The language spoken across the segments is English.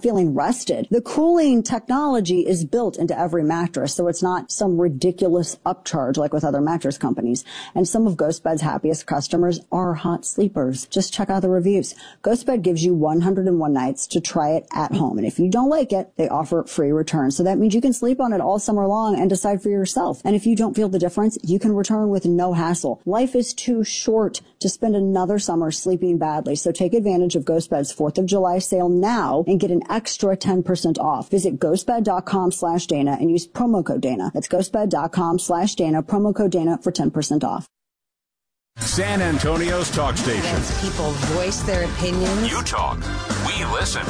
feeling rested. The cooling technology is built into every mattress, so it's not some ridiculous upcharge like with other mattress companies. And some of GhostBed's happiest customers are hot sleepers. Just check out the reviews. GhostBed gives you 101 nights to try it at home. And if you don't like it, they offer free returns. So that means you can sleep on it all summer long and decide for yourself. And if you don't feel the difference, you can return with no hassle. Life is too short to spend another summer sleeping badly. So take advantage of GhostBed's 4th of July sale now and get an extra 10% off. Visit ghostbed.com/Dana and use promo code Dana. That's ghostbed.com/Dana, promo code Dana for 10% off. San Antonio's talk station. As people voice their opinions. You talk, we listen.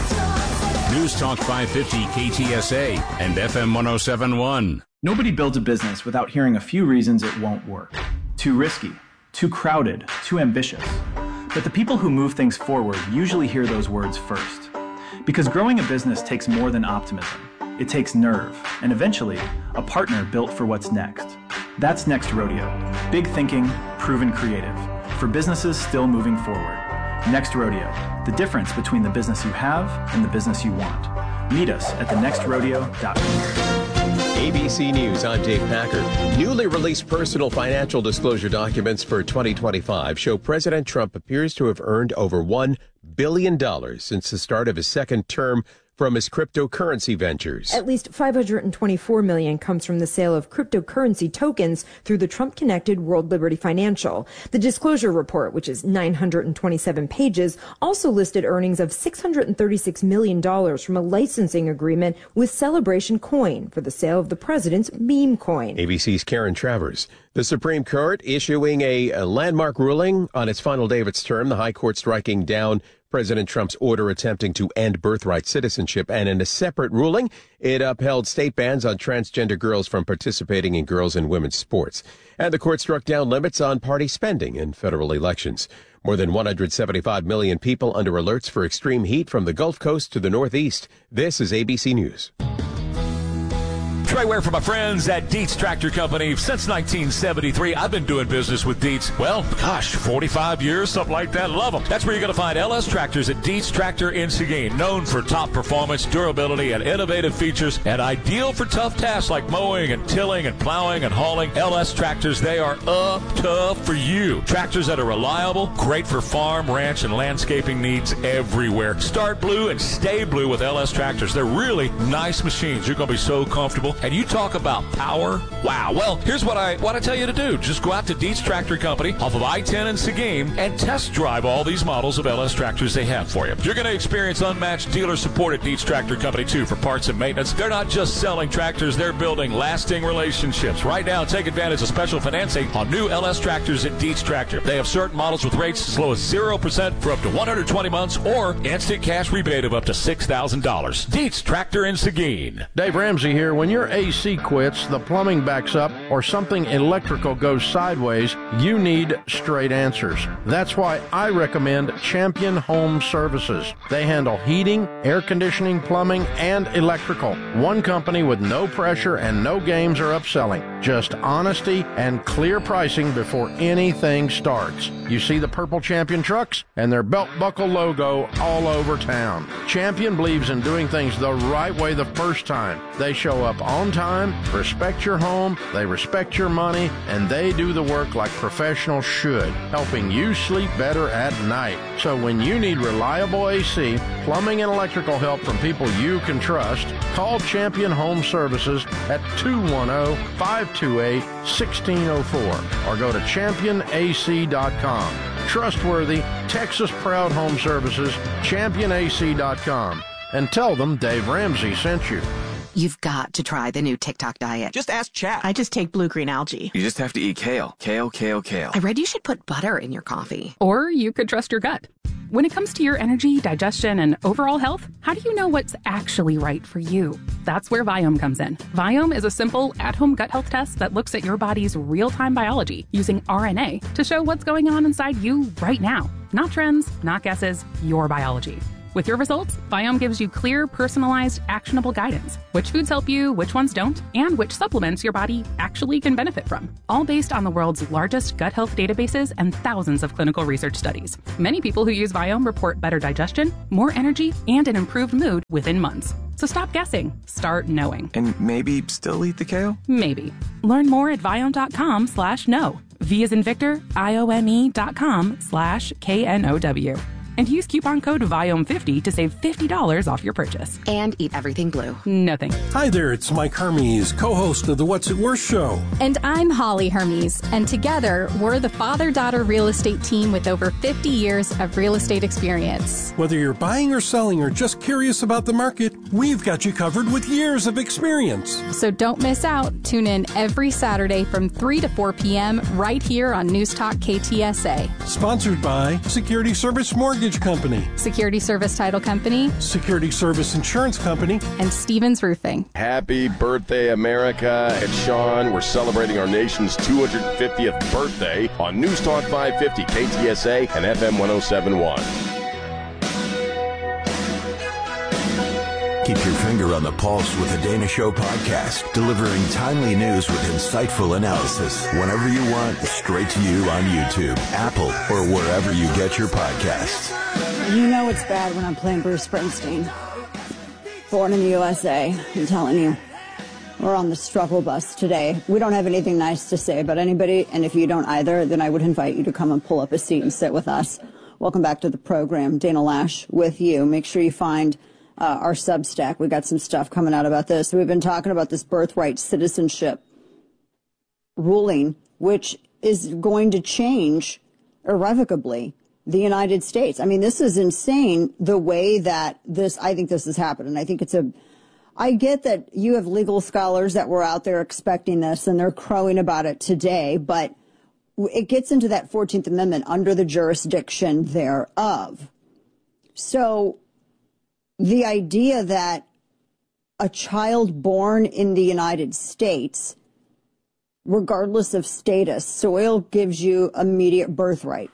News Talk 550 KTSA and FM 107.1. Nobody builds a business without hearing a few reasons it won't work. Too risky, too crowded, too ambitious. But the people who move things forward usually hear those words first. Because growing a business takes more than optimism. It takes nerve, and eventually, a partner built for what's next. That's Next Rodeo. Big thinking, proven creative. For businesses still moving forward. Next Rodeo. The difference between the business you have and the business you want. Meet us at thenextrodeo.com. ABC News, I'm Dave Packer. Newly released personal financial disclosure documents for 2025 show President Trump appears to have earned over $1 billion since the start of his second term from his cryptocurrency ventures. At least $524 million comes from the sale of cryptocurrency tokens through the Trump-connected World Liberty Financial. The disclosure report, which is 927 pages, also listed earnings of $636 million from a licensing agreement with Celebration Coin for the sale of the president's meme coin. ABC's Karen Travers. The Supreme Court issuing a landmark ruling on its final day of its term, the High Court striking down President Trump's order attempting to end birthright citizenship, and in a separate ruling, it upheld state bans on transgender girls from participating in girls' and women's sports. And the court struck down limits on party spending in federal elections. More than 175 million people under alerts for extreme heat from the Gulf Coast to the Northeast. This is ABC News. Trey Ware from my friends at Dietz Tractor Company. Since 1973, I've been doing business with Dietz. Well, 45 years, something like that. Love them. That's where you're going to find LS Tractors at Dietz Tractor in Seguin. Known for top performance, durability, and innovative features, and ideal for tough tasks like mowing and tilling and plowing and hauling. LS Tractors, they are up tough for you. Tractors that are reliable, great for farm, ranch, and landscaping needs everywhere. Start blue and stay blue with LS Tractors. They're really nice machines. You're going to be so comfortable. And you talk about power. Wow. Well, here's what I tell you to do. Just go out to Dietz Tractor Company off of I-10 in Seguin and test drive all these models of LS tractors they have for you. You're going to experience unmatched dealer support at Dietz Tractor Company, too, for parts and maintenance. They're not just selling tractors. They're building lasting relationships. Right now, take advantage of special financing on new LS tractors at Dietz Tractor. They have certain models with rates as low as 0% for up to 120 months or instant cash rebate of up to $6,000. Dietz Tractor in Seguin. Dave Ramsey here. When your AC quits, the plumbing backs up, or something electrical goes sideways, you need straight answers. That's why I recommend Champion Home Services. They handle heating, air conditioning, plumbing, and electrical. One company with no pressure and no games or upselling. Just honesty and clear pricing before anything starts. You see the purple Champion trucks and their belt buckle logo all over town. Champion believes in doing things the right way the first time. They show up on time, respect your home, they respect your money, and they do the work like professionals should, helping you sleep better at night. So when you need reliable AC, plumbing, and electrical help from people you can trust, call Champion Home Services at 210-528-1604 or go to championac.com. Trustworthy, Texas-proud home services, championac.com. And tell them Dave Ramsey sent you. You've got to try the new TikTok diet. Just ask Chat. I just take blue-green algae. You just have to eat kale. Kale, kale, kale. I read you should put butter in your coffee. Or you could trust your gut. When it comes to your energy, digestion, and overall health, how do you know what's actually right for you? That's where Viome comes in. Viome is a simple, at-home gut health test that looks at your body's real-time biology using RNA to show what's going on inside you right now. Not trends, not guesses, your biology. With your results, Viome gives you clear, personalized, actionable guidance. Which foods help you, which ones don't, and which supplements your body actually can benefit from. All based on the world's largest gut health databases and thousands of clinical research studies. Many people who use Viome report better digestion, more energy, and an improved mood within months. So stop guessing. Start knowing. And maybe still eat the kale? Maybe. Learn more at Viome.com/know. V as in Victor, IOME.com/KNOW. And use coupon code VIOME50 to save $50 off your purchase. And eat everything blue. No thanks. Hi there, it's Mike Hermes, co-host of the What's It Worth show. And I'm Holly Hermes, and together we're the father-daughter real estate team with over 50 years of real estate experience. Whether you're buying or selling or just curious about the market, we've got you covered with years of experience. So don't miss out. Tune in every Saturday from 3 to 4 p.m. right here on News Talk KTSA. Sponsored by Security Service Mortgage Company, Security Service Title Company, Security Service Insurance Company, and Stevens Roofing. Happy birthday, America. It's Sean. We're celebrating our nation's 250th birthday on News Talk 550, KTSA, and FM 107.1. Keep your finger on the pulse with the Dana Show podcast, delivering timely news with insightful analysis whenever you want, straight to you on YouTube, Apple, or wherever you get your podcasts. You know it's bad when I'm playing Bruce Springsteen. Born in the USA, I'm telling you. We're on the struggle bus today. We don't have anything nice to say about anybody, and if you don't either, then I would invite you to come and pull up a seat and sit with us. Welcome back to the program. Dana Loesch with you. Make sure you find our Substack. We got some stuff coming out about this. We've been talking about this birthright citizenship ruling, which is going to change irrevocably the United States. I mean, this is insane the way that I think this has happened. And I think I get that you have legal scholars that were out there expecting this and they're crowing about it today, but it gets into that 14th Amendment under the jurisdiction thereof. So the idea that a child born in the United States, regardless of status, soil gives you immediate birthright.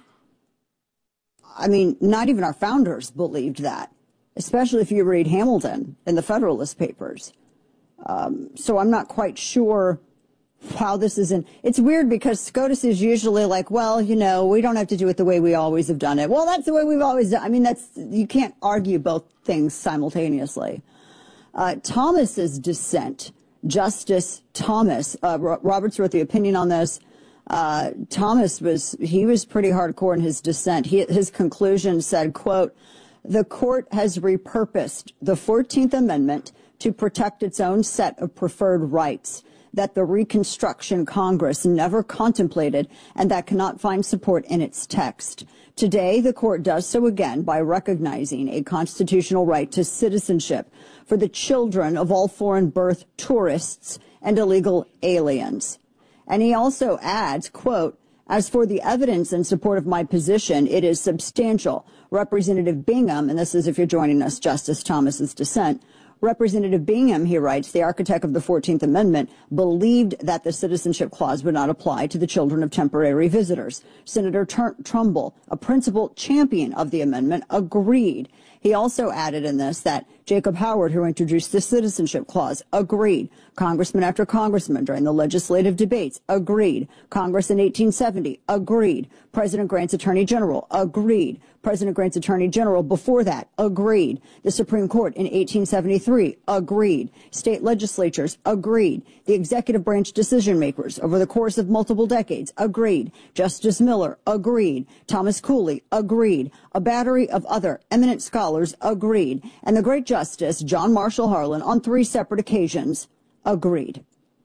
I mean, not even our founders believed that, especially if you read Hamilton in the Federalist Papers. So I'm not quite sure how this is it's weird because SCOTUS is usually like, well, you know, we don't have to do it the way we always have done it. Well, that's the way we've always done. I mean, you can't argue both things simultaneously. Thomas's dissent, Justice Thomas, Roberts wrote the opinion on this. Thomas was pretty hardcore in his dissent. His conclusion said, quote, "The court has repurposed the 14th Amendment to protect its own set of preferred rights that the Reconstruction Congress never contemplated and that cannot find support in its text. Today, the court does so again by recognizing a constitutional right to citizenship for the children of all foreign birth tourists and illegal aliens." And he also adds, quote, "As for the evidence in support of my position, it is substantial. Representative Bingham," and this is if you're joining us, Justice Thomas's dissent, Representative Bingham, he writes, the architect of the 14th Amendment, believed that the citizenship clause would not apply to the children of temporary visitors. Senator Trumbull, a principal champion of the amendment, agreed. He also added in this that Jacob Howard, who introduced the citizenship clause, agreed. Congressman after congressman during the legislative debates agreed. Congress in 1870 agreed. President Grant's Attorney General agreed. President Grant's Attorney General before that agreed. The Supreme Court in 1873 agreed. State legislatures agreed. The executive branch decision makers over the course of multiple decades agreed. Justice Miller agreed. Thomas Cooley agreed. A battery of other eminent scholars agreed. And the great Justice John Marshall Harlan on 3 separate occasions agreed.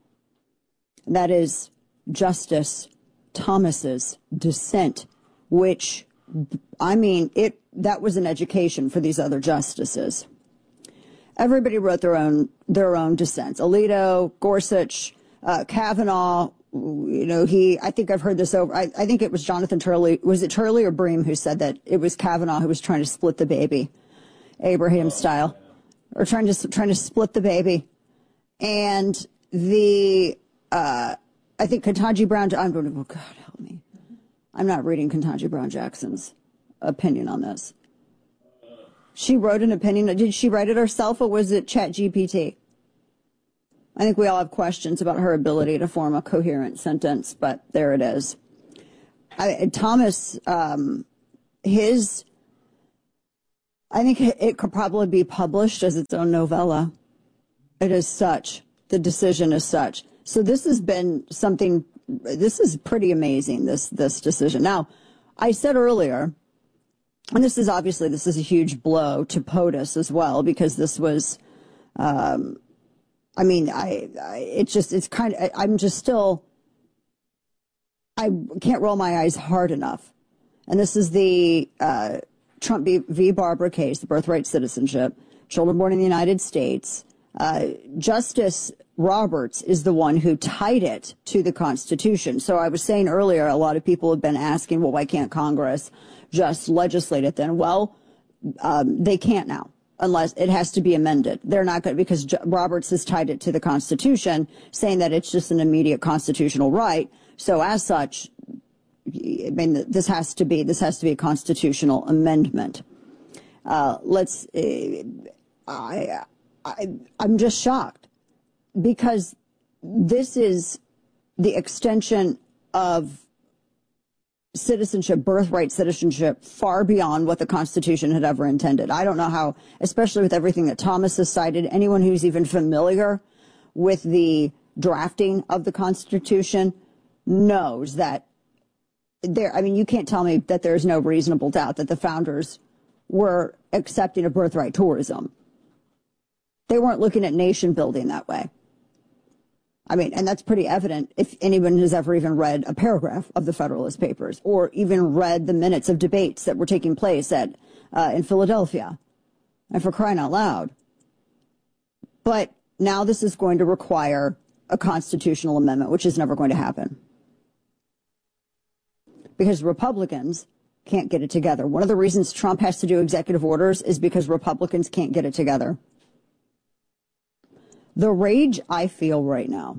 That is Justice Thomas's dissent, which, I mean, that was an education for these other justices. Everybody wrote their own dissents. Alito, Gorsuch, Kavanaugh. You know, I think I've heard this over. I think it was Jonathan Turley. Was it Turley or Bream who said that it was Kavanaugh who was trying to split the baby, Abraham style, or trying to split the baby, and I think Ketanji Brown. Oh God, help me! I'm not reading Ketanji Brown Jackson's opinion on this. She wrote an opinion. Did she write it herself, or was it ChatGPT? I think we all have questions about her ability to form a coherent sentence, but there it is. Thomas, I think it could probably be published as its own novella. It is such. The decision is such. So this has been something, this is pretty amazing, this decision. Now, I said earlier, and this is a huge blow to POTUS as well, because this was, I'm can't roll my eyes hard enough. And this is the Trump v. Barbara case, the birthright citizenship, children born in the United States. Justice Roberts is the one who tied it to the Constitution. So I was saying earlier, a lot of people have been asking, well, why can't Congress just legislate it then? Well, they can't now, unless it has to be amended. They're not going to, because Roberts has tied it to the Constitution, saying that it's just an immediate constitutional right. So as such, I mean, this has to be a constitutional amendment. I'm just shocked, because this is the extension of citizenship, birthright citizenship, far beyond what the Constitution had ever intended. I don't know how, especially with everything that Thomas has cited, anyone who's even familiar with the drafting of the Constitution knows that you can't tell me that there's no reasonable doubt that the founders were accepting of birthright tourism. They weren't looking at nation building that way. And that's pretty evident if anyone has ever even read a paragraph of the Federalist Papers, or even read the minutes of debates that were taking place in Philadelphia, and for crying out loud. But now this is going to require a constitutional amendment, which is never going to happen, because Republicans can't get it together. One of the reasons Trump has to do executive orders is because Republicans can't get it together. The rage I feel right now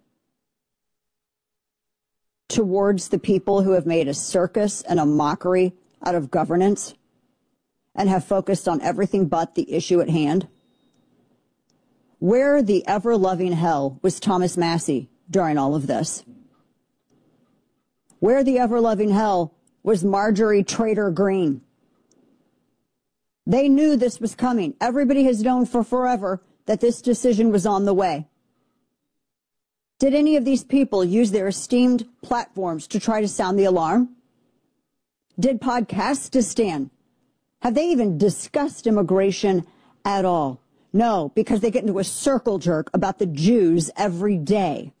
towards the people who have made a circus and a mockery out of governance and have focused on everything but the issue at hand. Where the ever-loving hell was Thomas Massie during all of this? Where the ever-loving hell was Marjorie Trader Greene? They knew this was coming. Everybody has known for forever that this decision was on the way. Did any of these people use their esteemed platforms to try to sound the alarm? Did Podcastistan, have they even discussed immigration at all? No, because they get into a circle jerk about the Jews every day.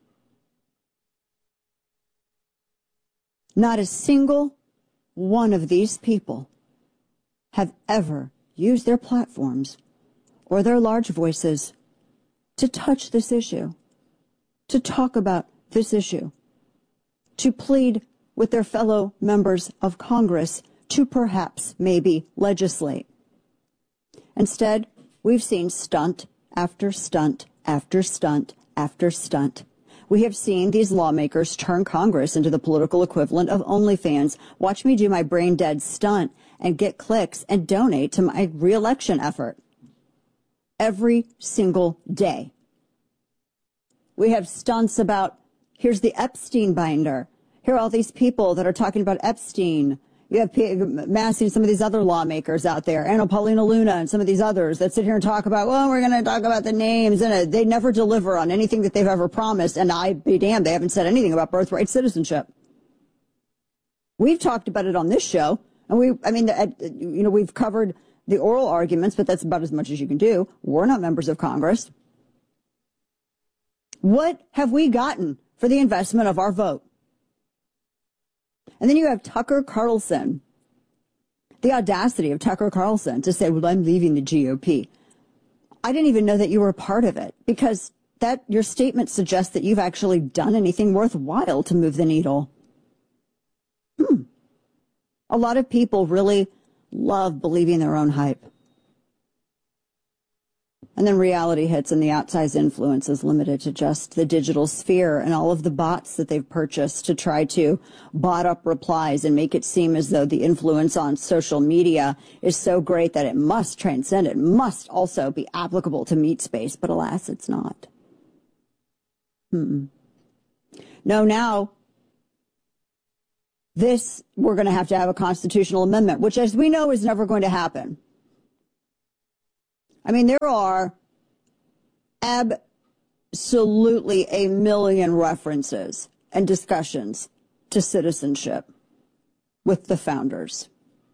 Not a single one of these people have ever used their platforms or their large voices to touch this issue, to talk about this issue, to plead with their fellow members of Congress to perhaps maybe legislate. Instead, we've seen stunt after stunt after stunt after stunt. We have seen these lawmakers turn Congress into the political equivalent of OnlyFans. Watch me do my brain-dead stunt and get clicks and donate to my re-election effort. Every single day. We have stunts about, here's the Epstein binder. Here are all these people that are talking about Epstein. You have Massie and some of these other lawmakers out there, Anna Paulina Luna and some of these others that sit here and talk about, well, we're going to talk about the names, and they never deliver on anything that they've ever promised, and I'd be damned, they haven't said anything about birthright citizenship. We've talked about it on this show, and we've covered the oral arguments, but that's about as much as you can do. We're not members of Congress. What have we gotten for the investment of our vote? And then you have Tucker Carlson, the audacity of Tucker Carlson to say, well, I'm leaving the GOP. I didn't even know that you were a part of it, because your statement suggests that you've actually done anything worthwhile to move the needle. A lot of people really love believing their own hype. And then reality hits and the outsized influence is limited to just the digital sphere and all of the bots that they've purchased to try to bot up replies and make it seem as though the influence on social media is so great that it must transcend. It must also be applicable to meat space. But alas, it's not. No, now we're going to have a constitutional amendment, which, as we know, is never going to happen. I mean, there are absolutely a million references and discussions to citizenship with the founders.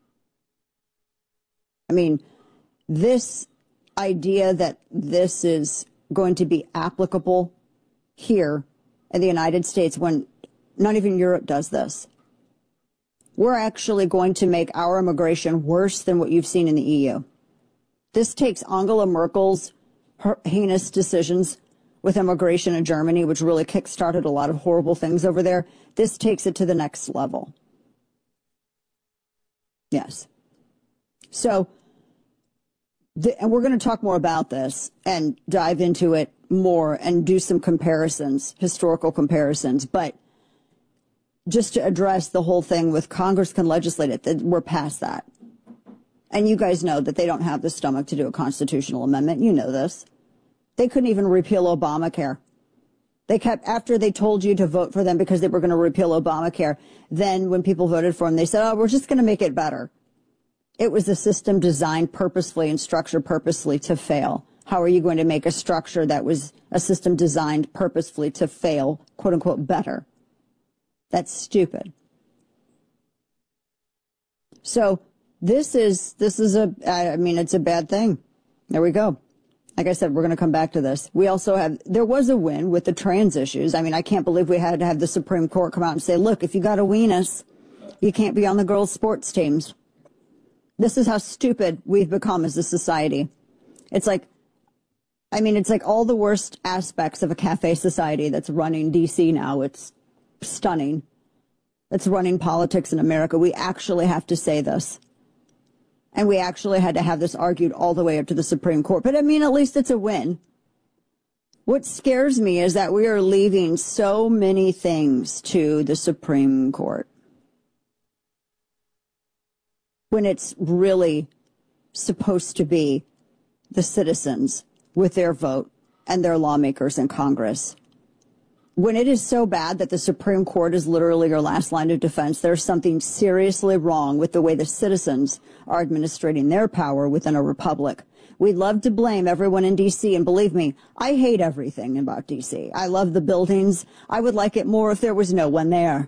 I mean, this idea that this is going to be applicable here in the United States when not even Europe does this. We're actually going to make our immigration worse than what you've seen in the EU. This takes Angela Merkel's heinous decisions with immigration in Germany, which really kickstarted a lot of horrible things over there. This takes it to the next level. Yes. So, and we're going to talk more about this and dive into it more and do some comparisons, historical comparisons. But just to address the whole thing with Congress can legislate it, that we're past that. And you guys know that they don't have the stomach to do a constitutional amendment. You know this. They couldn't even repeal Obamacare. They kept, after they told you to vote for them because they were going to repeal Obamacare, then when people voted for them, they said, oh, we're just going to make it better. It was a system designed purposefully and structured purposely to fail. How are you going to make a structure that was a system designed purposefully to fail, quote unquote, better? That's stupid. So this is it's a bad thing. There we go. Like I said, we're going to come back to this. We also there was a win with the trans issues. I mean, I can't believe we had to have the Supreme Court come out and say, look, if you got a weenus, you can't be on the girls' sports teams. This is how stupid we've become as a society. It's like all the worst aspects of a cafe society that's running D.C. now. It's stunning. It's running politics in America. We actually have to say this. And we actually had to have this argued all the way up to the Supreme Court. But I mean, at least it's a win. What scares me is that we are leaving so many things to the Supreme Court when it's really supposed to be the citizens with their vote and their lawmakers in Congress. When it is so bad that the Supreme Court is literally your last line of defense, there's something seriously wrong with the way the citizens are administrating their power within a republic. We'd love to blame everyone in D.C., and believe me, I hate everything about D.C. I love the buildings. I would like it more if there was no one there.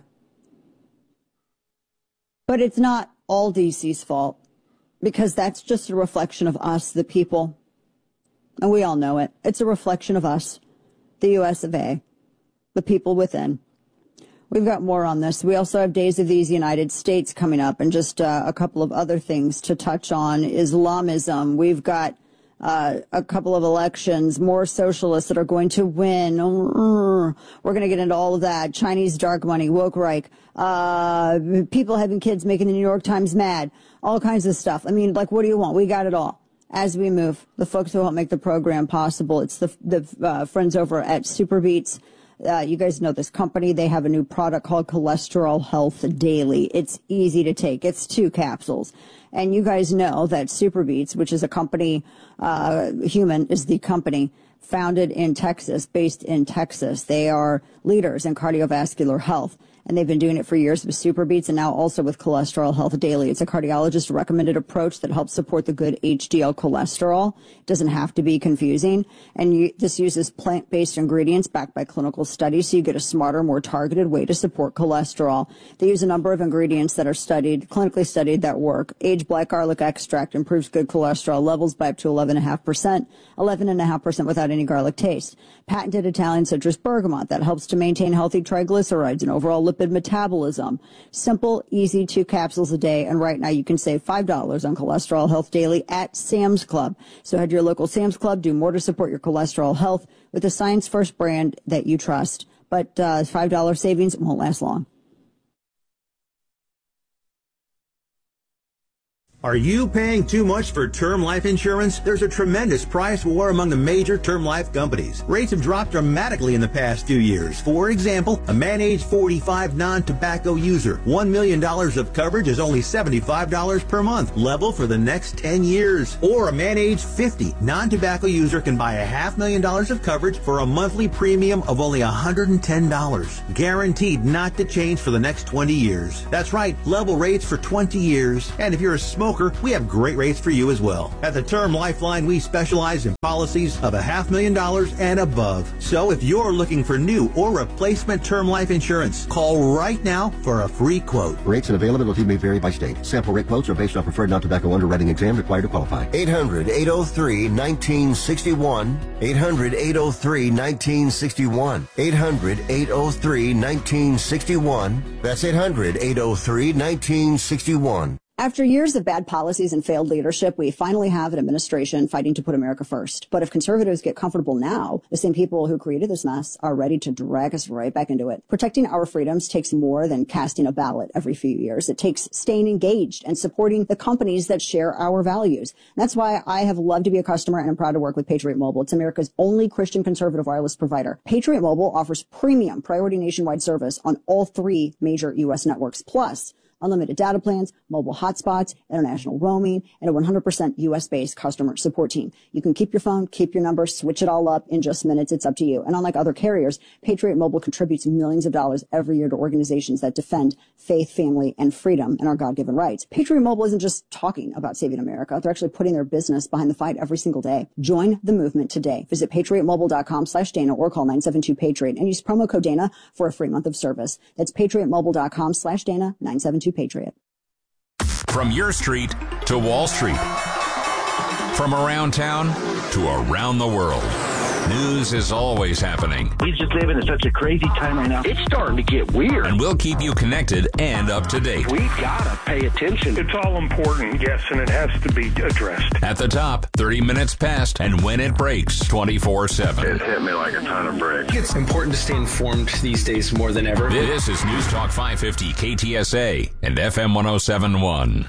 But it's not all D.C.'s fault, because that's just a reflection of us, the people. And we all know it. It's a reflection of us, the U.S. of A., the people within. We've got more on this. We also have Days of These United States coming up, and just a couple of other things to touch on. Islamism. We've got a couple of elections, more socialists that are going to win. We're going to get into all of that. Chinese dark money, woke Reich, people having kids making the New York Times mad, all kinds of stuff. I mean, like, what do you want? We got it all. As we move, the folks who help make the program possible, it's the friends over at SuperBeets. You guys know this company. They have a new product called Cholesterol Health Daily. It's easy to take. It's 2 capsules. And you guys know that SuperBeets, which is a company, Human is the company, founded in Texas, based in Texas. They are leaders in cardiovascular health. And they've been doing it for years with SuperBeets and now also with Cholesterol Health Daily. It's a cardiologist-recommended approach that helps support the good HDL cholesterol. It doesn't have to be confusing. And this uses plant-based ingredients backed by clinical studies, so you get a smarter, more targeted way to support cholesterol. They use a number of ingredients that are clinically studied, that work. Aged black garlic extract improves good cholesterol levels by up to 11.5%, 11.5% without any garlic taste. Patented Italian citrus bergamot that helps to maintain healthy triglycerides and overall lipid metabolism. Simple, easy, 2 capsules a day. And right now you can save $5 on Cholesterol Health Daily at Sam's Club. So head to your local Sam's Club. Do more to support your cholesterol health with a science-first brand that you trust. But $5 savings won't last long. Are you paying too much for term life insurance? There's a tremendous price war among the major term life companies. Rates have dropped dramatically in the past few years. For example, a man age 45 non-tobacco user, $1 million of coverage is only $75 per month, level for the next 10 years. Or a man age 50 non-tobacco user can buy $500,000 of coverage for a monthly premium of only $110, guaranteed not to change for the next 20 years. That's right, level rates for 20 years. And if you're a smoker, we have great rates for you as well. At the Term Lifeline, we specialize in policies of $500,000 and above. So if you're looking for new or replacement term life insurance, call right now for a free quote. Rates and availability may vary by state. Sample rate quotes are based on preferred non-tobacco underwriting exam required to qualify. 800-803-1961. 800-803-1961. 800-803-1961. That's 800-803-1961. After years of bad policies and failed leadership, we finally have an administration fighting to put America first. But if conservatives get comfortable now, the same people who created this mess are ready to drag us right back into it. Protecting our freedoms takes more than casting a ballot every few years. It takes staying engaged and supporting the companies that share our values. And that's why I have loved to be a customer and I'm proud to work with Patriot Mobile. It's America's only Christian conservative wireless provider. Patriot Mobile offers premium priority nationwide service on all 3 major U.S. networks, plus unlimited data plans, mobile hotspots, international roaming, and a 100% U.S.-based customer support team. You can keep your phone, keep your number, switch it all up in just minutes. It's up to you. And unlike other carriers, Patriot Mobile contributes millions of dollars every year to organizations that defend faith, family, and freedom and our God-given rights. Patriot Mobile isn't just talking about saving America. They're actually putting their business behind the fight every single day. Join the movement today. Visit patriotmobile.com/Dana or call 972-PATRIOT and use promo code Dana for a free month of service. That's patriotmobile.com/Dana, 972-PATRIOT. From your street to Wall Street. From around town to around the world. News is always happening. We just live in such a crazy time right now. It's starting to get weird. And we'll keep you connected and up to date. We gotta pay attention. It's all important, yes, and it has to be addressed. At the top, 30 minutes past, and when it breaks, 24/7. It hit me like a ton of bricks. It's important to stay informed these days more than ever. This is News Talk 550 KTSA and FM 107.1.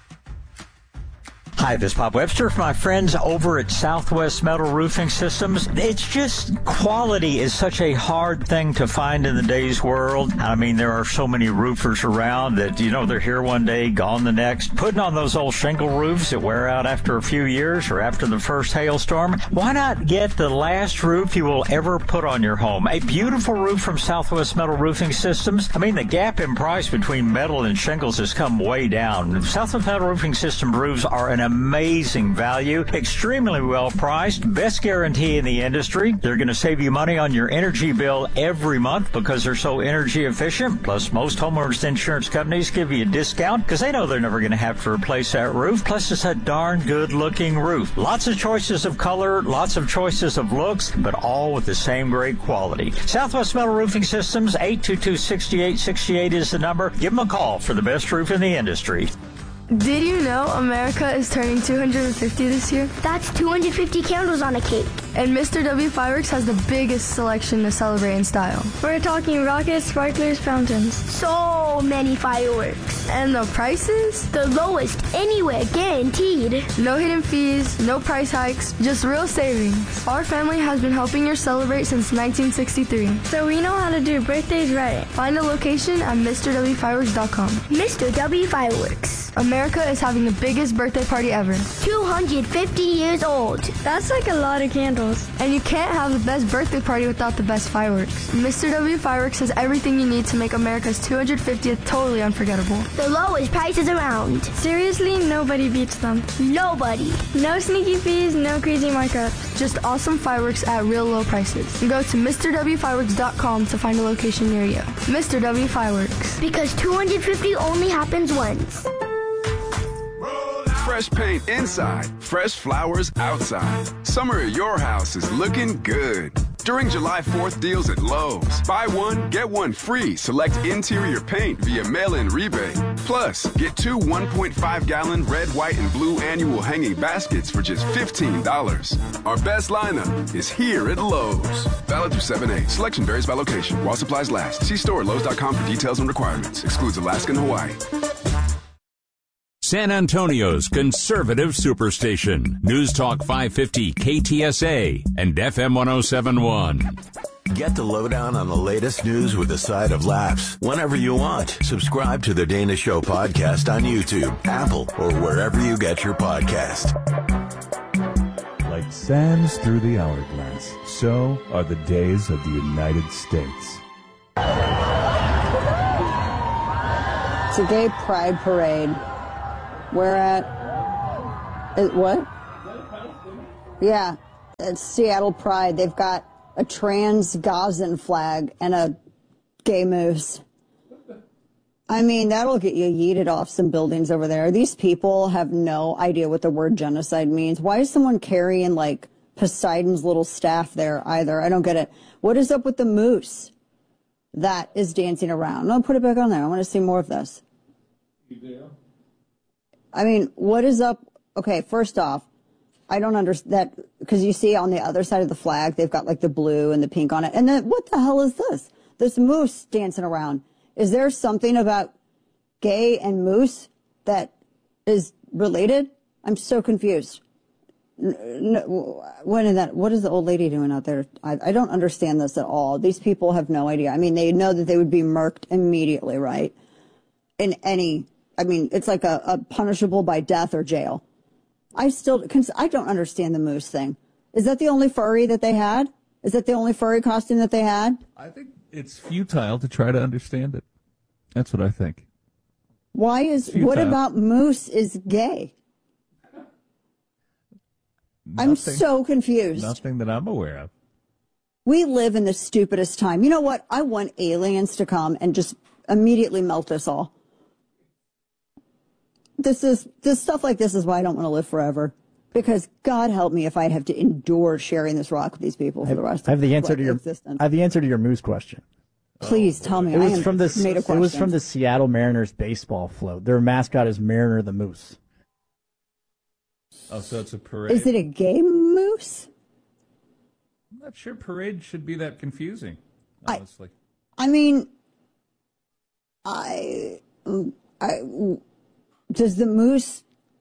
Hi, this is Bob Webster from my friends over at Southwest Metal Roofing Systems. It's just quality is such a hard thing to find in the day's world. I mean, there are so many roofers around that, they're here one day, gone the next. Putting on those old shingle roofs that wear out after a few years or after the first hailstorm. Why not get the last roof you will ever put on your home? A beautiful roof from Southwest Metal Roofing Systems. I mean, the gap in price between metal and shingles has come way down. Southwest Metal Roofing System roofs are an amazing value, extremely well priced, best guarantee in the industry. They're going to save you money on your energy bill every month because they're so energy efficient. Plus, most homeowners insurance companies give you a discount because they know they're never going to have to replace that roof. Plus, it's a darn good looking roof. Lots of choices of color, lots of choices of looks, but all with the same great quality. Southwest Metal Roofing Systems, 822-6868 is the number. Give them a call for the best roof in the industry. Did you know America is turning 250 this year? That's 250 candles on a cake. And Mr. W Fireworks has the biggest selection to celebrate in style. We're talking rockets, sparklers, fountains. So many fireworks. And the prices? The lowest anywhere, guaranteed. No hidden fees, no price hikes, just real savings. Our family has been helping you celebrate since 1963. So we know how to do birthdays right. Find a location at MrWFireworks.com. Mr. W Fireworks. America is having the biggest birthday party ever. 250 years old. That's like a lot of candles. And you can't have the best birthday party without the best fireworks. Mr. W Fireworks has everything you need to make America's 250th totally unforgettable. The lowest prices around. Seriously, nobody beats them. Nobody. No sneaky fees, no crazy markups. Just awesome fireworks at real low prices. Go to MrWFireworks.com to find a location near you. Mr. W Fireworks. Because 250 only happens once. Fresh paint inside, fresh flowers outside. Summer at your house is looking good. During July 4th deals at Lowe's, buy one, get one free. Select interior paint via mail-in rebate. Plus, get 2 1.5-gallon red, white, and blue annual hanging baskets for just $15. Our best lineup is here at Lowe's. Valid through 7/8. Selection varies by location. While supplies last. See store at Lowe's.com for details and requirements. Excludes Alaska and Hawaii. San Antonio's conservative superstation. News Talk 550 KTSA and FM 1071. Get the lowdown on the latest news with a side of laughs whenever you want. Subscribe to the Dana Show podcast on YouTube, Apple, or wherever you get your podcast. Like sands through the hourglass, so are the days of the United States. It's a gay pride parade. We're at... what? Yeah, it's Seattle Pride. They've got a trans Gazan flag and a gay moose. I mean, that'll get you yeeted off some buildings over there. These people have no idea what the word genocide means. Why is someone carrying, like, Poseidon's little staff there either? I don't get it. What is up with the moose that is dancing around? No, put it back on there. I want to see more of this. I mean, what is up? Okay, first off, I don't understand that, because you see on the other side of the flag, they've got like the blue and the pink on it. And then what the hell is this? This moose dancing around. Is there something about gay and moose that is related? I'm so confused. What is the old lady doing out there? I don't understand this at all. These people have no idea. I mean, they know that they would be murked immediately, right? It's like a punishable by death or jail. I don't understand the moose thing. Is that the only furry that they had? Is that the only furry costume that they had? I think it's futile to try to understand it. That's what I think. What about moose is gay? I'm so confused. Nothing that I'm aware of. We live in the stupidest time. You know what? I want aliens to come and just immediately melt us all. This stuff like this is why I don't want to live forever. Because God help me if I have to endure sharing this rock with these people for the rest of my existence. I have the answer to your moose question. Please tell me. It was from the Seattle Mariners baseball float. Their mascot is Mariner the Moose. Oh, so it's a parade. Is it a gay moose? I'm not sure parade should be that confusing, honestly. Does the moose,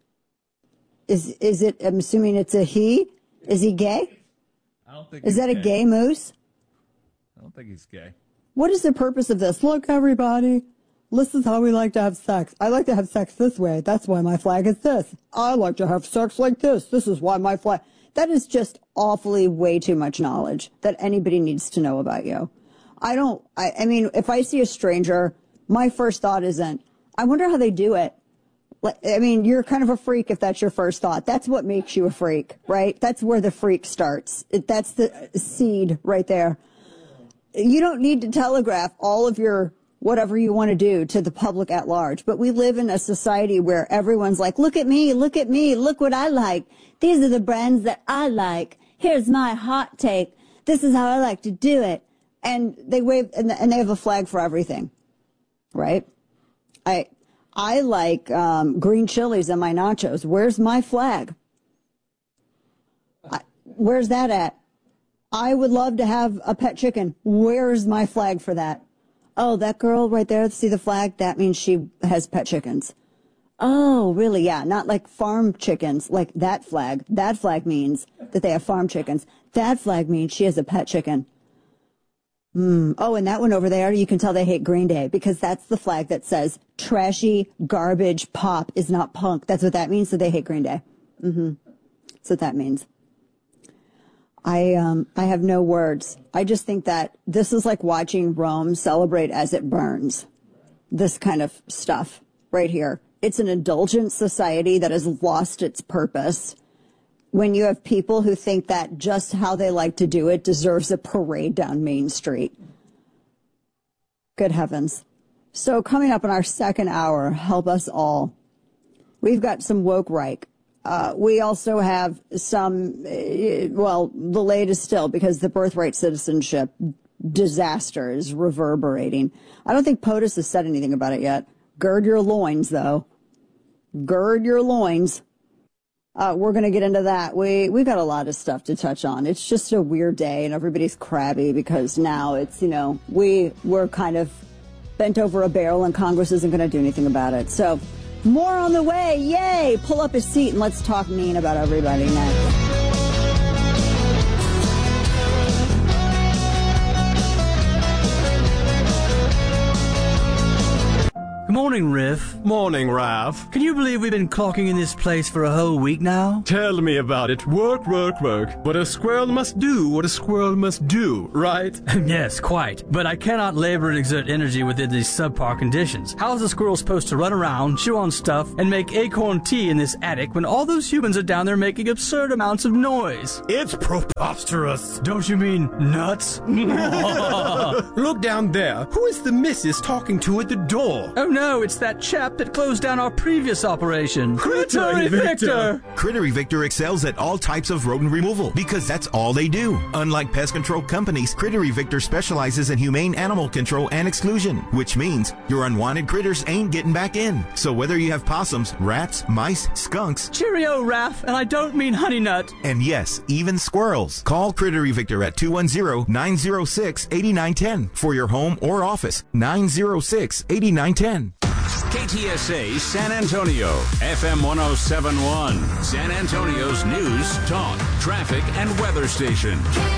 is it, I'm assuming it's a he? Is he gay? I don't think Is that a gay moose? I don't think he's gay. What is the purpose of this? Look, everybody, this is how we like to have sex. I like to have sex this way. That's why my flag is this. I like to have sex like this. This is why my flag. That is just awfully way too much knowledge that anybody needs to know about you. I mean, if I see a stranger, my first thought isn't, I wonder how they do it. I mean, you're kind of a freak if that's your first thought. That's what makes you a freak, right? That's where the freak starts. That's the seed right there. You don't need to telegraph all of your whatever you want to do to the public at large. But we live in a society where everyone's like, look at me, look what I like. These are the brands that I like. Here's my hot take. This is how I like to do it. And they wave, and they have a flag for everything, right? I like green chilies in my nachos. Where's my flag? Where's that at? I would love to have a pet chicken. Where's my flag for that? Oh, that girl right there, see the flag? That means she has pet chickens. Oh, really? Yeah, not like farm chickens, like that flag. That flag means that they have farm chickens. That flag means she has a pet chicken. Oh, and that one over there, you can tell they hate Green Day because that's the flag that says trashy, garbage, pop is not punk. That's what that means, so they hate Green Day. That's what that means. I have no words. I just think that this is like watching Rome celebrate as it burns. This kind of stuff right here. It's an indulgent society that has lost its purpose. When you have people who think that just how they like to do it deserves a parade down Main Street. Good heavens. So coming up in our second hour, help us all. We've got some woke Reich. We also have some, the latest still, because the birthright citizenship disaster is reverberating. I don't think POTUS has said anything about it yet. Gird your loins, though. Gird your loins. We're going to get into that. We've got a lot of stuff to touch on. It's just a weird day, and everybody's crabby because now it's, we're kind of bent over a barrel, and Congress isn't going to do anything about it. So More on the way. Yay! Pull up a seat and let's talk mean about everybody next. Morning, Riff. Morning, Ralph. Can you believe we've been clocking in this place for a whole week now? Tell me about it. Work, work, work. But a squirrel must do what a squirrel must do, right? Yes, quite. But I cannot labor and exert energy within these subpar conditions. How is a squirrel supposed to run around, chew on stuff, and make acorn tea in this attic when all those humans are down there making absurd amounts of noise? It's preposterous. Don't you mean nuts? Look down there. Who is the missus talking to at the door? Oh no, it's that chap that closed down our previous operation. Critter Evictor! Critter Evictor excels at all types of rodent removal because that's all they do. Unlike pest control companies, Critter Evictor specializes in humane animal control and exclusion, which means your unwanted critters ain't getting back in. So whether you have possums, rats, mice, skunks... Cheerio, Raph, and I don't mean honey nut. And yes, even squirrels. Call Critter Evictor at 210-906-8910 for your home or office. 906-8910. KTSA San Antonio, FM 107.1, San Antonio's news, talk, traffic, and weather station.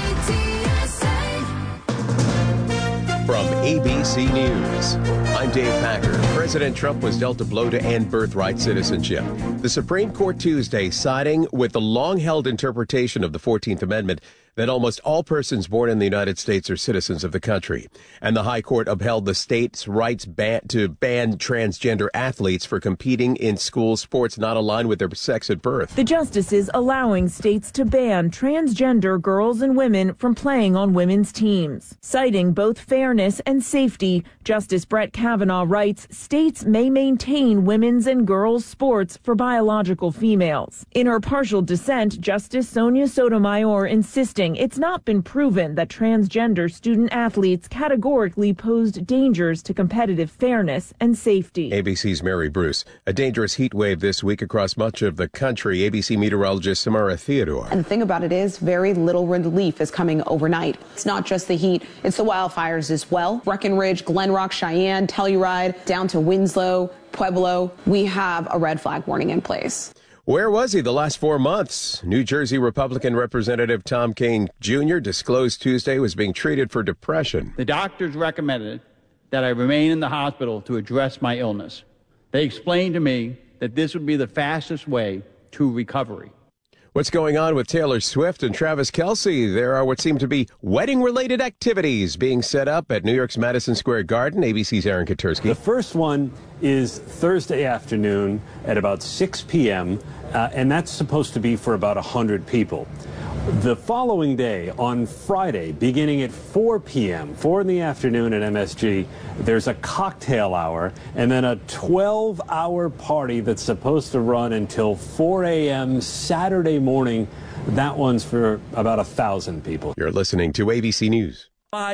From ABC News, I'm Dave Packer. President Trump was dealt a blow to end birthright citizenship. The Supreme Court Tuesday siding with the long-held interpretation of the 14th Amendment that almost all persons born in the United States are citizens of the country. And the High Court upheld the state's rights to ban transgender athletes for competing in school sports not aligned with their sex at birth. The justices allowing states to ban transgender girls and women from playing on women's teams. Citing both fairness and safety, Justice Brett Kavanaugh writes states may maintain women's and girls' sports for biological females. In her partial dissent, Justice Sonia Sotomayor insisting it's not been proven that transgender student athletes categorically posed dangers to competitive fairness and safety. ABC's Mary Bruce. A dangerous heat wave this week across much of the country. ABC meteorologist Samara Theodore. And the thing about it is very little relief is coming overnight. It's not just the heat, it's the wildfires as well. Breckenridge, Glen Rock, Cheyenne, Telluride, down to Winslow, Pueblo. We have a red flag warning in place. Where was he the last 4 months? New Jersey Republican Representative Tom Kean Jr. disclosed Tuesday was being treated for depression. The doctors recommended that I remain in the hospital to address my illness. They explained to me that this would be the fastest way to recovery. What's going on with Taylor Swift and Travis Kelce? There are what seem to be wedding-related activities being set up at New York's Madison Square Garden. ABC's Aaron Katersky. The first one is Thursday afternoon at about 6 p.m., and that's supposed to be for about 100 people. The following day, on Friday, beginning at 4 p.m., 4 in the afternoon at MSG, there's a cocktail hour and then a 12-hour party that's supposed to run until 4 a.m. Saturday morning. That one's for about 1,000 people. You're listening to ABC News.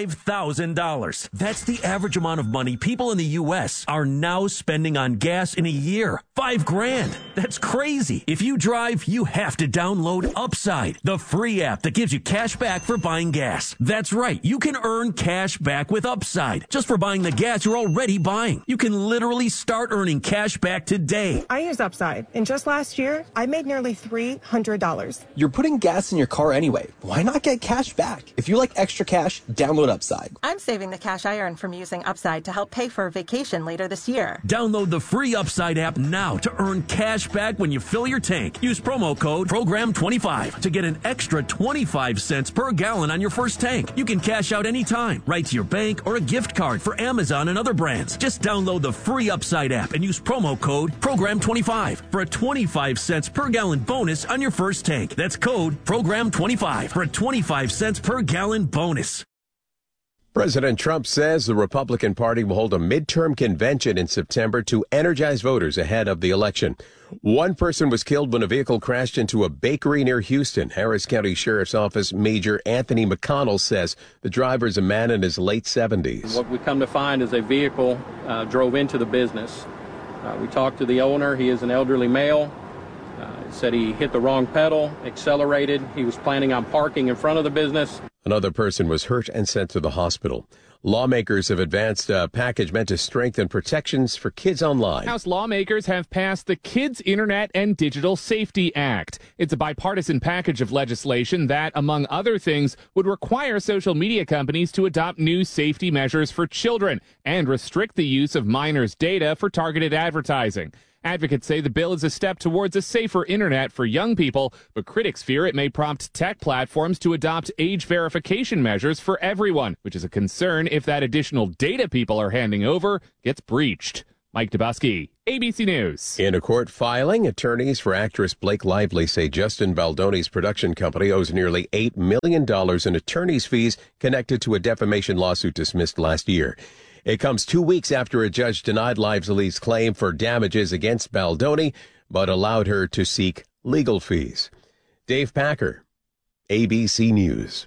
$5,000. That's the average amount of money people in the U.S. are now spending on gas in a year. $5,000. That's crazy. If you drive, you have to download Upside, the free app that gives you cash back for buying gas. That's right. You can earn cash back with Upside just for buying the gas you're already buying. You can literally start earning cash back today. I use Upside, and just last year, I made nearly $300. You're putting gas in your car anyway. Why not get cash back? If you like extra cash, download Upside. I'm saving the cash I earn from using Upside to help pay for a vacation later this year. Download the free Upside app now to earn cash back when you fill your tank. Use promo code PROGRAM25 to get an extra 25 cents per gallon on your first tank. You can cash out anytime, right to your bank or a gift card for Amazon and other brands. Just download the free Upside app and use promo code PROGRAM25 for a 25 cents per gallon bonus on your first tank. That's code PROGRAM25 for a 25 cents per gallon bonus. President Trump says the Republican Party will hold a midterm convention in September to energize voters ahead of the election. One person was killed when a vehicle crashed into a bakery near Houston. Harris County Sheriff's Office Major Anthony McConnell says the driver is a man in his late 70s. What we come to find is a vehicle drove into the business. We talked to the owner. He is an elderly male. Said he hit the wrong pedal, accelerated. He was planning on parking in front of the business. Another person was hurt and sent to the hospital. Lawmakers have advanced a package meant to strengthen protections for kids online. House lawmakers have passed the Kids Internet and Digital Safety Act. It's a bipartisan package of legislation that, among other things, would require social media companies to adopt new safety measures for children and restrict the use of minors' data for targeted advertising. Advocates say the bill is a step towards a safer internet for young people, but critics fear it may prompt tech platforms to adopt age verification measures for everyone, which is a concern if that additional data people are handing over gets breached. Mike Dubusky, ABC News. In a court filing, attorneys for actress Blake Lively say Justin Baldoni's production company owes nearly $8 million in attorney's fees connected to a defamation lawsuit dismissed last year. It comes 2 weeks after a judge denied Lively's claim for damages against Baldoni, but allowed her to seek legal fees. Dave Packer, ABC News.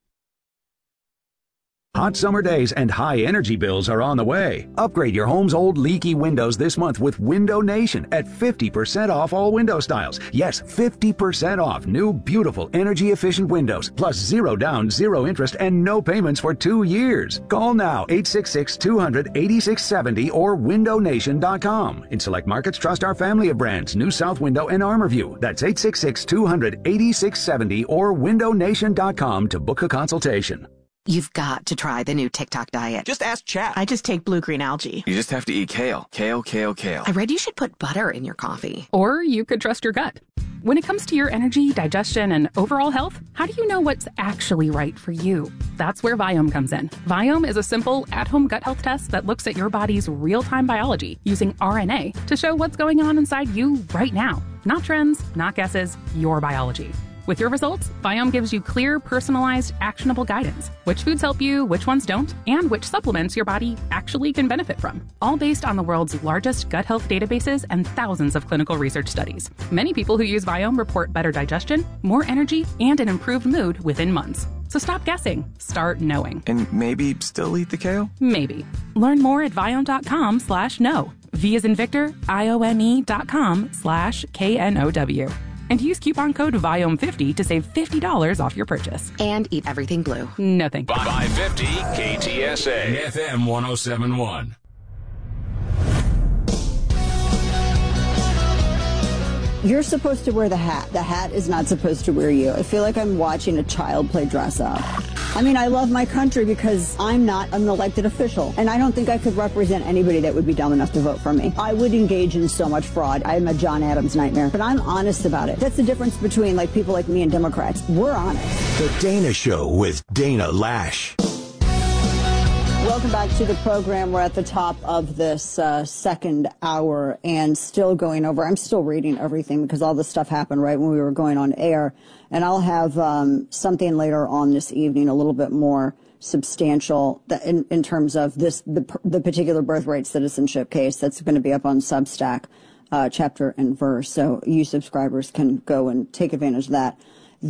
Hot summer days and high energy bills are on the way. Upgrade your home's old leaky windows this month with Window Nation at 50% off all window styles. Yes, 50% off new, beautiful, energy-efficient windows, plus 0 down, 0 interest, and no payments for 2 years. Call now, 866-200-8670 or windownation.com. In select markets, trust our family of brands, New South Window and ArmorView. That's 866-200-8670 or windownation.com to book a consultation. You've got to try the new TikTok diet. Just ask chat. I just take blue-green algae. You just have to eat kale. Kale, kale, kale. I read you should put butter in your coffee. Or you could trust your gut. When it comes to your energy, digestion, and overall health, how do you know what's actually right for you? That's where Viome comes in. Viome is a simple, at-home gut health test that looks at your body's real-time biology using RNA to show what's going on inside you right now. Not trends, not guesses, your biology. With your results, Viome gives you clear, personalized, actionable guidance. Which foods help you, which ones don't, and which supplements your body actually can benefit from. All based on the world's largest gut health databases and thousands of clinical research studies. Many people who use Viome report better digestion, more energy, and an improved mood within months. So stop guessing. Start knowing. And maybe still eat the kale? Maybe. Learn more at Viome.com/know. V as in Victor, IOME.com/KNOW. And use coupon code VIOME50 to save $50 off your purchase. And eat everything blue. No thank you. 550 KTSA FM 1071. You're supposed to wear the hat. The hat is not supposed to wear you. I feel like I'm watching a child play dress up. I mean, I love my country because I'm not an elected official, and I don't think I could represent anybody that would be dumb enough to vote for me. I would engage in so much fraud. I'm a John Adams nightmare, but I'm honest about it. That's the difference between like people like me and Democrats. We're honest. The Dana Show with Dana Lash. Welcome back to the program. We're at the top of this second hour and still going over. I'm still reading everything because all this stuff happened right when we were going on air. And I'll have something later on this evening, a little bit more substantial in terms of this the particular birthright citizenship case that's going to be up on Substack, chapter and verse. So you subscribers can go and take advantage of that.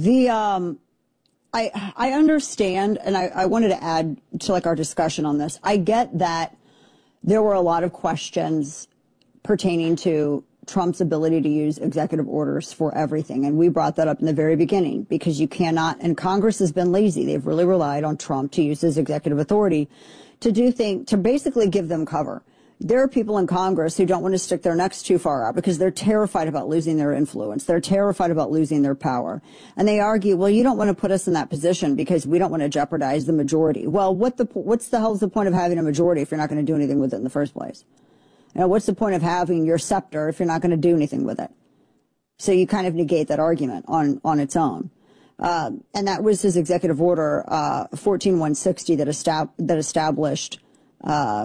I understand, and I wanted to add to like our discussion on this. I get that there were a lot of questions pertaining to Trump's ability to use executive orders for everything. And we brought that up in the very beginning because you cannot, and Congress has been lazy. They've really relied on Trump to use his executive authority to do things, to basically give them cover. There are people in Congress who don't want to stick their necks too far out because they're terrified about losing their influence. They're terrified about losing their power. And they argue, well, you don't want to put us in that position because we don't want to jeopardize the majority. Well, what's the hell's the point of having a majority if you're not going to do anything with it in the first place? You know, what's the point of having your scepter if you're not going to do anything with it? So you kind of negate that argument on its own. And that was his executive order, 14160 that established, how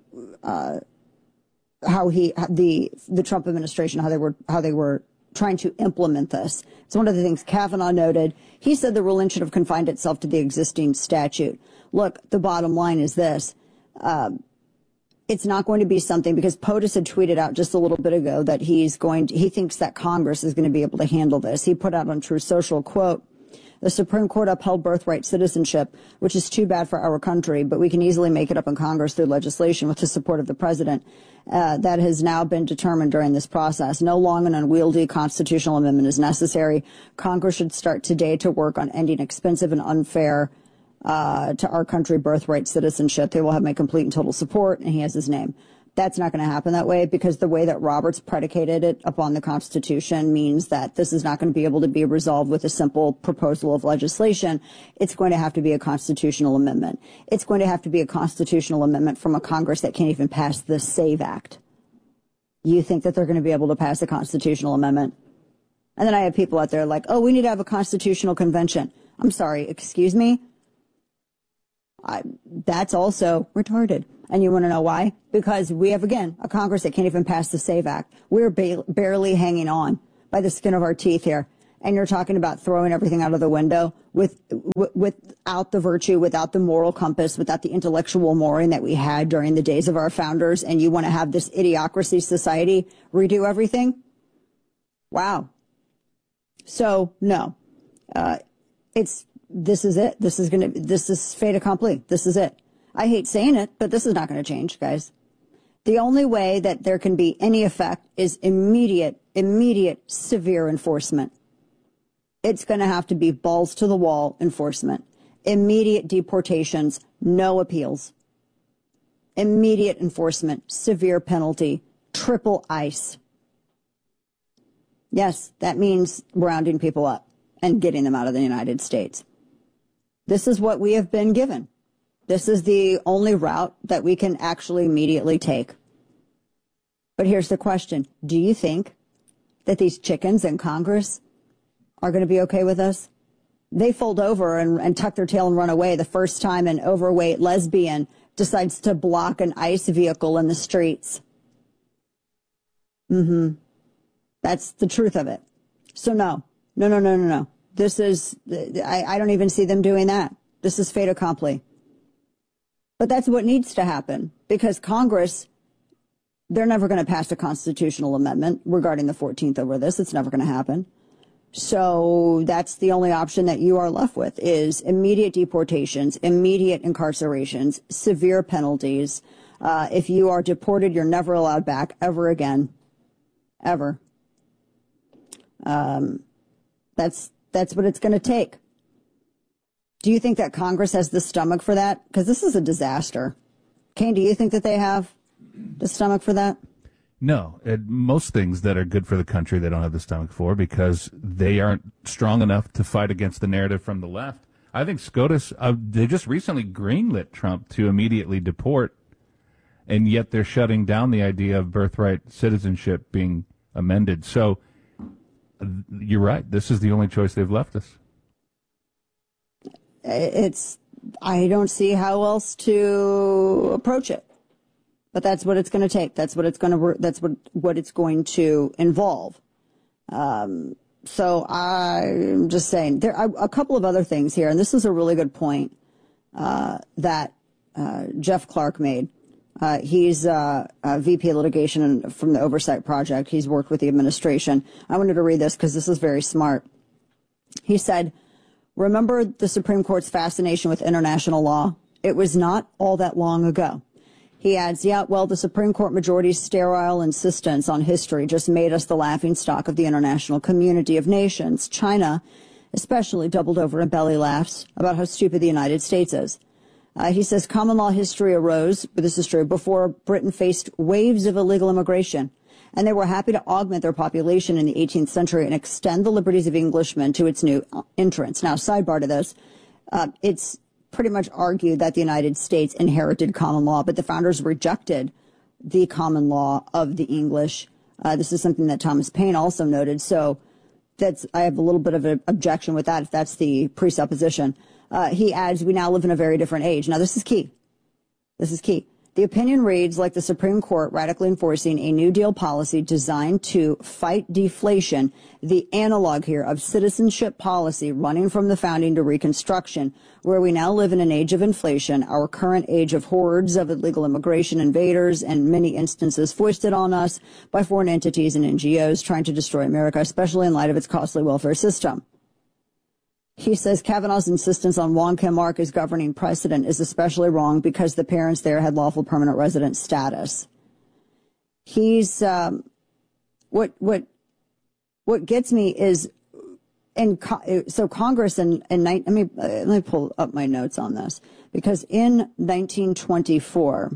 the Trump administration, how they were trying to implement this. It's one of the things Kavanaugh noted. He said the ruling should have confined itself to the existing statute. Look, the bottom line is this. It's not going to be something, because POTUS had tweeted out just a little bit ago that he thinks that Congress is going to be able to handle this. He put out on True Social, quote, "The Supreme Court upheld birthright citizenship, which is too bad for our country, but we can easily make it up in Congress through legislation with the support of the president. That has now been determined during this process. No long and unwieldy constitutional amendment is necessary. Congress should start today to work on ending expensive and unfair to our country, birthright citizenship. They will have my complete and total support, and he has his name. That's not going to happen that way, because the way that Roberts predicated it upon the Constitution means that this is not going to be able to be resolved with a simple proposal of legislation. It's going to have to be a constitutional amendment. It's going to have to be a constitutional amendment from a Congress that can't even pass the SAVE Act. You think that they're going to be able to pass a constitutional amendment? And then I have people out there like, oh, we need to have a constitutional convention. I'm sorry, excuse me? That's also retarded. And you want to know why? Because we have, again, a Congress that can't even pass the SAVE Act. We're barely hanging on by the skin of our teeth here. And you're talking about throwing everything out of the window without the virtue, without the moral compass, without the intellectual mooring that we had during the days of our founders. And you want to have this idiocracy society redo everything? Wow. So, no. This is it. This is fait accompli. This is it. I hate saying it, but this is not going to change, guys. The only way that there can be any effect is immediate, severe enforcement. It's going to have to be balls to the wall enforcement. Immediate deportations, no appeals. Immediate enforcement, severe penalty, triple ICE. Yes, that means rounding people up and getting them out of the United States. This is what we have been given. This is the only route that we can actually immediately take. But here's the question. Do you think that these chickens in Congress are going to be okay with us? They fold over and tuck their tail and run away the first time an overweight lesbian decides to block an ICE vehicle in the streets. That's the truth of it. So no. This is, I don't even see them doing that. This is fait accompli. But that's what needs to happen, because Congress, they're never going to pass a constitutional amendment regarding the 14th over this. It's never going to happen. So that's the only option that you are left with, is immediate deportations, immediate incarcerations, severe penalties. If you are deported, you're never allowed back ever again. Ever. That's what it's going to take. Do you think that Congress has the stomach for that? Because this is a disaster. Kane, do you think that they have the stomach for that? No. Most things that are good for the country, they don't have the stomach for, because they aren't strong enough to fight against the narrative from the left. I think SCOTUS, they just recently greenlit Trump to immediately deport, and yet they're shutting down the idea of birthright citizenship being amended. So you're right. This is the only choice they've left us. I don't see how else to approach it, but that's what it's going to take. That's what it's going to involve. So I'm just saying there are a couple of other things here, and this is a really good point that Jeff Clark made. He's a VP of litigation from the Oversight Project. He's worked with the administration. I wanted to read this because this is very smart. He said, "Remember the Supreme Court's fascination with international law? It was not all that long ago." He adds, yeah, well, the Supreme Court majority's sterile insistence on history just made us the laughingstock of the international community of nations. China especially doubled over in belly laughs about how stupid the United States is. He says common law history arose, but this is true, before Britain faced waves of illegal immigration, and they were happy to augment their population in the 18th century and extend the liberties of Englishmen to its new entrants. Now, sidebar to this, it's pretty much argued that the United States inherited common law, but the founders rejected the common law of the English. This is something that Thomas Paine also noted, so I have a little bit of an objection with that if that's the presupposition. He adds, we now live in a very different age. Now, this is key. This is key. The opinion reads like the Supreme Court radically enforcing a New Deal policy designed to fight deflation, the analog here of citizenship policy running from the founding to Reconstruction, where we now live in an age of inflation, our current age of hordes of illegal immigration invaders, and many instances foisted on us by foreign entities and NGOs trying to destroy America, especially in light of its costly welfare system. He says Kavanaugh's insistence on Wong Kim Ark as governing precedent is especially wrong because the parents there had lawful permanent resident status. He's what gets me is so Congress let me pull up my notes on this, because in 1924,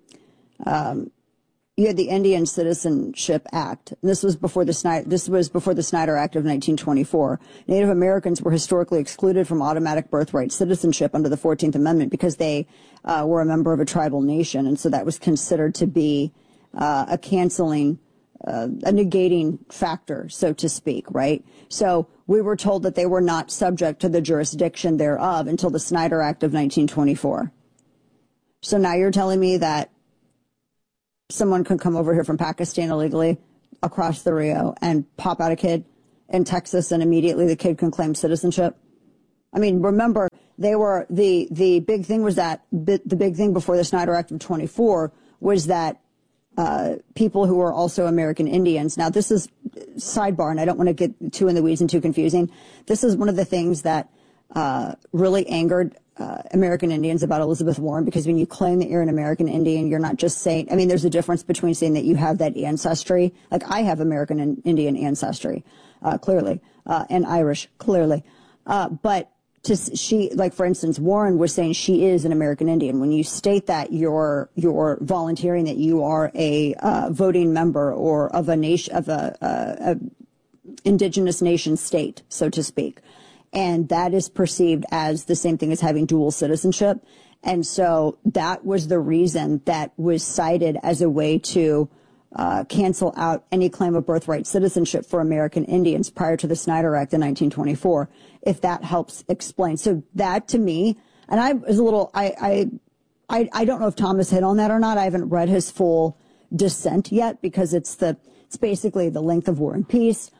you had the Indian Citizenship Act. This was before the Snyder Act of 1924. Native Americans were historically excluded from automatic birthright citizenship under the 14th Amendment because they were a member of a tribal nation, and so that was considered to be a canceling, a negating factor, so to speak, right? So we were told that they were not subject to the jurisdiction thereof until the Snyder Act of 1924. So now you're telling me that someone could come over here from Pakistan illegally across the Rio and pop out a kid in Texas, and immediately the kid can claim citizenship? I mean, remember, they were the big thing was that the big thing before the Snyder Act of 24 was that people who were also American Indians. Now, this is sidebar, and I don't want to get too in the weeds and too confusing. This is one of the things that really angered American Indians about Elizabeth Warren, because when you claim that you're an American Indian, you're not just saying, I mean, there's a difference between saying that you have that ancestry. Like, I have American and Indian ancestry, clearly, and Irish, clearly. But like, for instance, Warren was saying she is an American Indian. When you state that, you're volunteering that you are a voting member or of a nation, of a indigenous nation state, so to speak. And that is perceived as the same thing as having dual citizenship. And so that was the reason that was cited as a way to cancel out any claim of birthright citizenship for American Indians prior to the Snyder Act in 1924, if that helps explain. So that, to me, and I was a little, I don't know if Thomas hit on that or not. I haven't read his full dissent yet, because it's basically the length of War and Peace.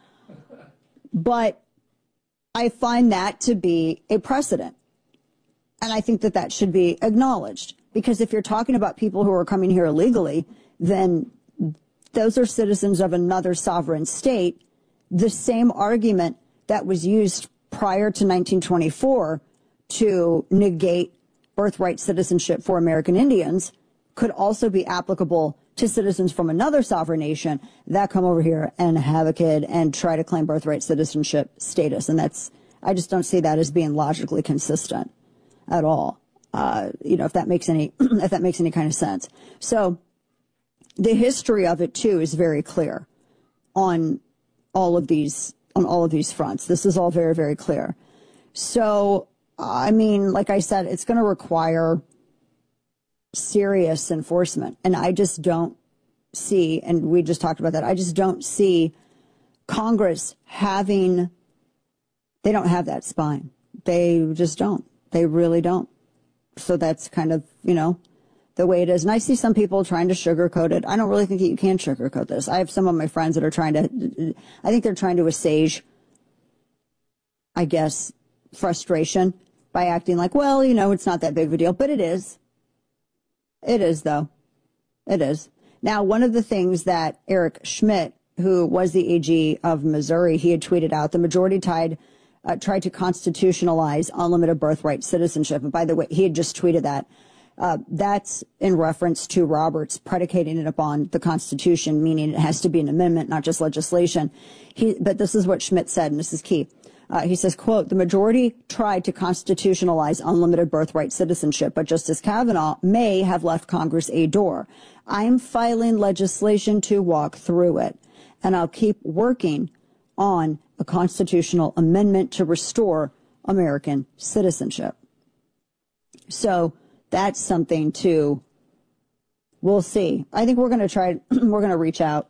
But I find that to be a precedent. And I think that that should be acknowledged, because if you're talking about people who are coming here illegally, then those are citizens of another sovereign state. The same argument that was used prior to 1924 to negate birthright citizenship for American Indians could also be applicable to citizens from another sovereign nation that come over here and have a kid and try to claim birthright citizenship status. And I just don't see that as being logically consistent at all. If that makes any kind of sense. So the history of it too is very clear on all of these fronts. This is all very, very clear. So, I mean, like I said, it's going to require serious enforcement. And I just don't see, and we just talked about that, I just don't see Congress they don't have that spine. They just don't. They really don't. So that's kind of, the way it is. And I see some people trying to sugarcoat it. I don't really think that you can sugarcoat this. I have some of my friends that are I think they're trying to assuage, I guess, frustration by acting like, well, it's not that big of a deal. But it is. It is, though. It is. Now, one of the things that Eric Schmidt, who was the AG of Missouri, he had tweeted out, the majority tried to constitutionalize unlimited birthright citizenship. And by the way, he had just tweeted that. That's in reference to Roberts predicating it upon the Constitution, meaning it has to be an amendment, not just legislation. But this is what Schmidt said, and this is key. He says, quote, the majority tried to constitutionalize unlimited birthright citizenship, but Justice Kavanaugh may have left Congress a door. I'm filing legislation to walk through it, and I'll keep working on a constitutional amendment to restore American citizenship. So that's something we'll see. I think we're going to reach out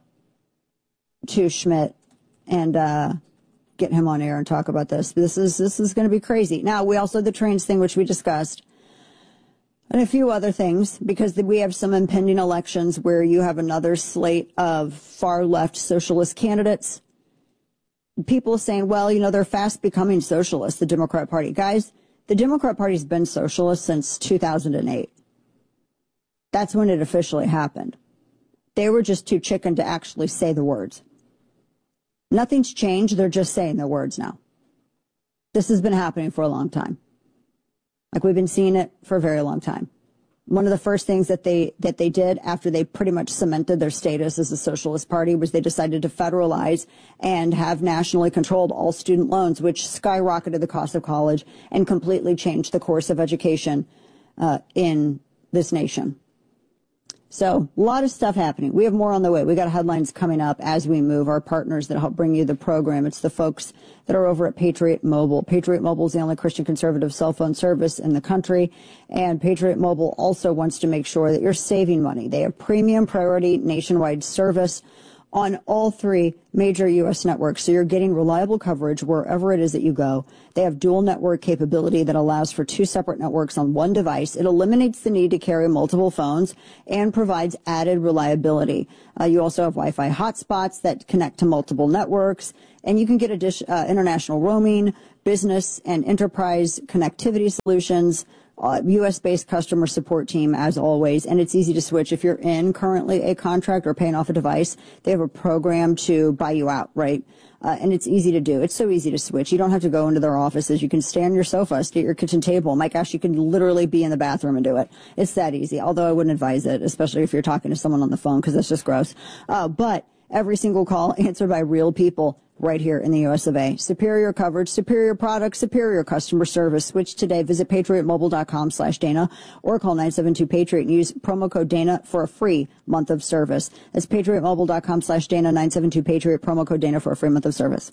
to Schmidt and get him on air and talk about this. This is going to be crazy. Now, we also have the trans thing, which we discussed, and a few other things, because we have some impending elections where you have another slate of far left socialist candidates. People saying, well, they're fast becoming socialists, the Democrat Party. Guys, the Democrat Party's been socialist since 2008. That's when it officially happened. They were just too chicken to actually say the words. Nothing's changed. They're just saying the words now. This has been happening for a long time. Like, we've been seeing it for a very long time. One of the first things that they did after they pretty much cemented their status as a socialist party was they decided to federalize and have nationally controlled all student loans, which skyrocketed the cost of college and completely changed the course of education in this nation. So a lot of stuff happening. We have more on the way. We got headlines coming up as we move. Our partners that help bring you the program. It's the folks that are over at Patriot Mobile. Patriot Mobile is the only Christian conservative cell phone service in the country. And Patriot Mobile also wants to make sure that you're saving money. They have premium priority nationwide service on all three major U.S. networks. So you're getting reliable coverage wherever it is that you go. They have dual network capability that allows for 2 separate networks on one device. It eliminates the need to carry multiple phones and provides added reliability. You also have Wi-Fi hotspots that connect to multiple networks, and you can get international roaming, business and enterprise connectivity solutions, U.S.-based customer support team, as always, and it's easy to switch. If you're in currently a contract or paying off a device, they have a program to buy you out, right? And it's easy to do. It's so easy to switch. You don't have to go into their offices. You can stay on your sofa, stay at your kitchen table. My gosh, you can literally be in the bathroom and do it. It's that easy, although I wouldn't advise it, especially if you're talking to someone on the phone, because that's just gross. But every single call answered by real people right here in the US of A. Superior coverage, superior products, superior customer service. Switch today. Visit patriotmobile.com/Dana or call 972-PATRIOT and use promo code Dana for a free month of service. That's patriotmobile.com/Dana, 972-PATRIOT, promo code Dana for a free month of service.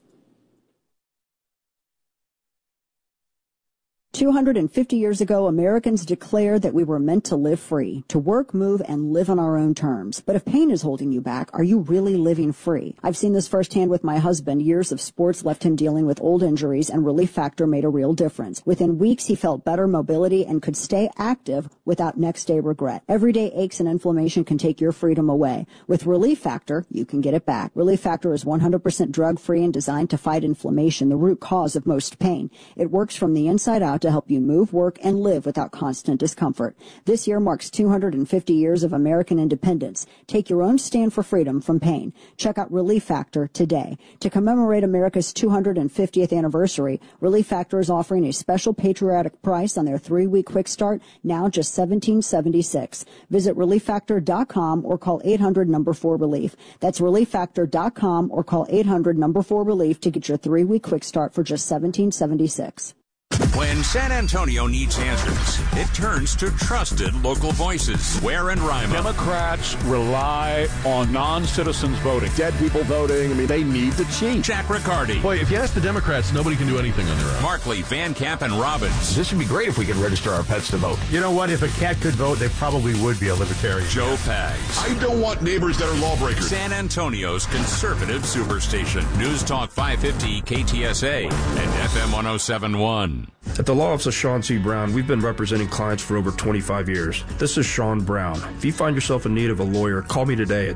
250 years ago, Americans declared that we were meant to live free, to work, move, and live on our own terms. But if pain is holding you back, are you really living free? I've seen this firsthand with my husband. Years of sports left him dealing with old injuries, and Relief Factor made a real difference. Within weeks, he felt better mobility and could stay active without next-day regret. Everyday aches and inflammation can take your freedom away. With Relief Factor, you can get it back. Relief Factor is 100% drug-free and designed to fight inflammation, the root cause of most pain. It works from the inside out to help you move, work, and live without constant discomfort. This year marks 250 years of American independence. Take your own stand for freedom from pain. Check out Relief Factor today. To commemorate America's 250th anniversary, Relief Factor is offering a special patriotic price on their 3-week quick start, now just $17.76. Visit ReliefFactor.com or call 800-4RELIEF. That's ReliefFactor.com or call 800-4RELIEF to get your 3-week quick start for just $17.76. When San Antonio needs answers, it turns to trusted local voices. Ware and Rima. Democrats rely on non-citizens voting. Dead people voting. I mean, they need to cheat. Jack Riccardi. Boy, if you ask the Democrats, nobody can do anything on their own. Markley, Van Camp, and Robbins. This would be great if we could register our pets to vote. You know what? If a cat could vote, they probably would be a libertarian. Joe Pags. I don't want neighbors that are lawbreakers. San Antonio's conservative superstation. News Talk 550 KTSA and FM 107.1. At the law office of Sean C. Brown, we've been representing clients for over 25 years. This is Sean Brown. If you find yourself in need of a lawyer, call me today at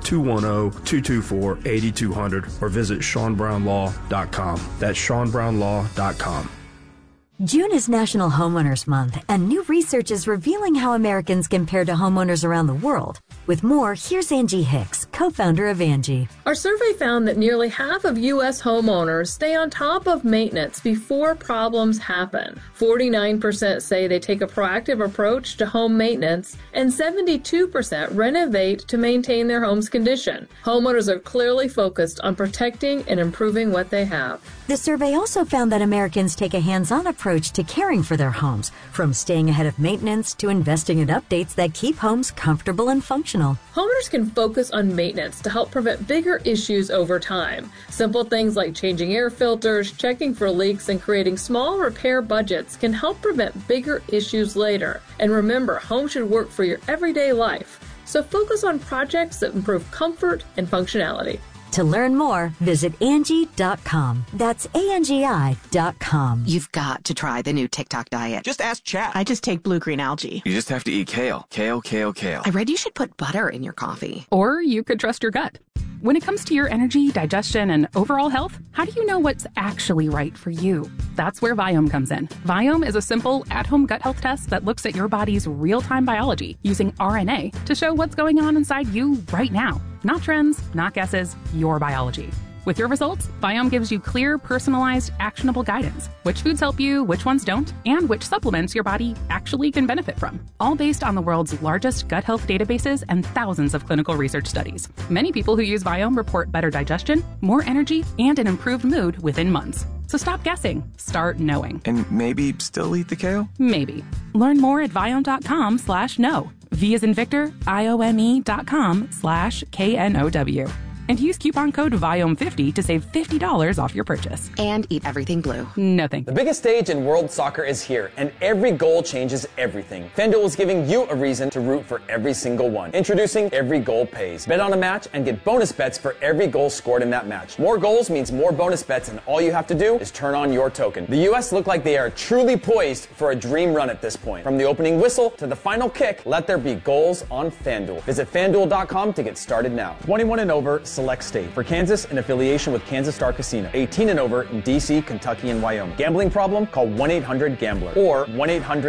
210-224-8200 or visit SeanBrownLaw.com. That's SeanBrownLaw.com. June is National Homeowners Month, and new research is revealing how Americans compare to homeowners around the world. With more, here's Angie Hicks, co-founder of Angie. Our survey found that nearly half of U.S. homeowners stay on top of maintenance before problems happen. 49% say they take a proactive approach to home maintenance, and 72% renovate to maintain their home's condition. Homeowners are clearly focused on protecting and improving what they have. The survey also found that Americans take a hands-on approach to caring for their homes, from staying ahead of maintenance to investing in updates that keep homes comfortable and functional. Homeowners can focus on maintenance to help prevent bigger issues over time. Simple things like changing air filters, checking for leaks, and creating small repair budgets can help prevent bigger issues later. And remember, home should work for your everyday life. So focus on projects that improve comfort and functionality. To learn more, visit Angie.com. That's ANGI.com. You've got to try the new TikTok diet. Just ask Chat. I just take blue-green algae. You just have to eat kale. Kale, kale, kale. I read you should put butter in your coffee. Or you could trust your gut. When it comes to your energy, digestion, and overall health, how do you know what's actually right for you? That's where Viome comes in. Viome is a simple, at-home gut health test that looks at your body's real-time biology using RNA to show what's going on inside you right now. Not trends, not guesses, your biology. With your results, Viome gives you clear, personalized, actionable guidance. Which foods help you, which ones don't, and which supplements your body actually can benefit from. All based on the world's largest gut health databases and thousands of clinical research studies. Many people who use Viome report better digestion, more energy, and an improved mood within months. So stop guessing. Start knowing. And maybe still eat the kale? Maybe. Learn more at Viome.com/know. V as in Victor, IOME.com/KNOW. And use coupon code VIOME50 to save $50 off your purchase. And eat everything blue. No thank you. The biggest stage in world soccer is here, and every goal changes everything. FanDuel is giving you a reason to root for every single one. Introducing Every Goal Pays. Bet on a match and get bonus bets for every goal scored in that match. More goals means more bonus bets, and all you have to do is turn on your token. The U.S. look like they are truly poised for a dream run at this point. From the opening whistle to the final kick, let there be goals on FanDuel. Visit FanDuel.com to get started now. 21 and over, select state. For Kansas, in affiliation with Kansas Star Casino. 18 and over in D.C., Kentucky, and Wyoming. Gambling problem? Call 1-800-GAMBLER or 1-800